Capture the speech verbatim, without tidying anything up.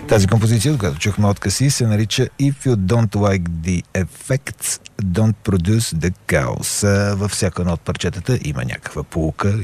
Тази композиция, която чухме откъси, се нарича If you don't like the effects, don't produce the chaos. Във всяко едно от парчетата има някаква поука